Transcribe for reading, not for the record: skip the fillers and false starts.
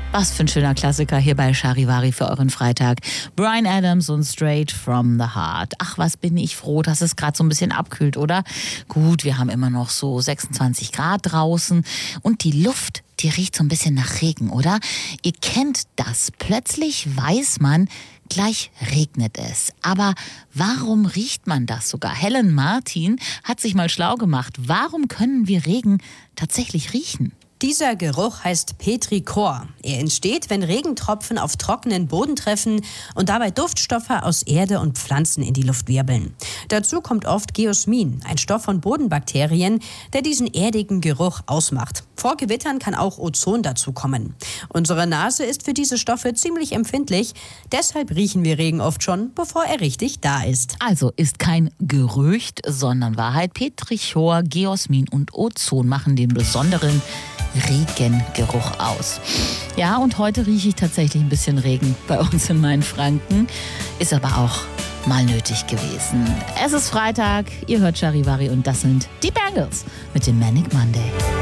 Was für ein schöner Klassiker hier bei Charivari für euren Freitag. Bryan Adams und Straight from the Heart. Ach, was bin ich froh, dass es gerade so ein bisschen abkühlt, oder? Gut, wir haben immer noch so 26 Grad draußen und die Luft, die riecht so ein bisschen nach Regen, oder? Ihr kennt das. Plötzlich weiß man, gleich regnet es. Aber warum riecht man das sogar? Helen Martin hat sich mal schlau gemacht. Warum können wir Regen tatsächlich riechen? Dieser Geruch heißt Petrichor. Er entsteht, wenn Regentropfen auf trockenen Boden treffen und dabei Duftstoffe aus Erde und Pflanzen in die Luft wirbeln. Dazu kommt oft Geosmin, ein Stoff von Bodenbakterien, der diesen erdigen Geruch ausmacht. Vor Gewittern kann auch Ozon dazukommen. Unsere Nase ist für diese Stoffe ziemlich empfindlich. Deshalb riechen wir Regen oft schon, bevor er richtig da ist. Also ist kein Gerücht, sondern Wahrheit. Petrichor, Geosmin und Ozon machen den besonderen Regengeruch aus. Ja, und heute rieche ich tatsächlich ein bisschen Regen bei uns in Mainfranken. Ist aber auch mal nötig gewesen. Es ist Freitag, ihr hört Charivari und das sind die Bangles mit dem Manic Monday.